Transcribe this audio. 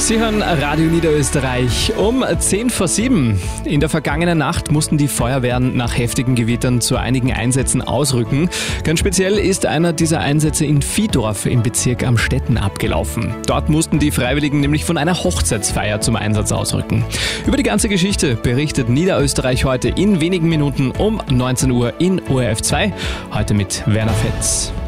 Sie hören Radio Niederösterreich um 6:50. In der vergangenen Nacht mussten die Feuerwehren nach heftigen Gewittern zu einigen Einsätzen ausrücken. Ganz speziell ist einer dieser Einsätze in Vihdorf im Bezirk Amstetten abgelaufen. Dort mussten die Freiwilligen nämlich von einer Hochzeitsfeier zum Einsatz ausrücken. Über die ganze Geschichte berichtet Niederösterreich heute in wenigen Minuten um 19 Uhr in ORF 2. Heute mit Werner Fetz.